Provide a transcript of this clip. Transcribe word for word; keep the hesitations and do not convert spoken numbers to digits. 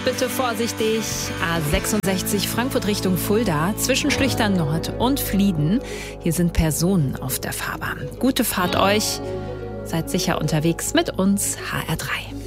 Bitte vorsichtig. A sechsundsechzig Frankfurt Richtung Fulda zwischen Schlüchtern Nord und Flieden. Hier sind Personen auf der Fahrbahn. Gute Fahrt euch. Seid sicher unterwegs mit uns H R drei.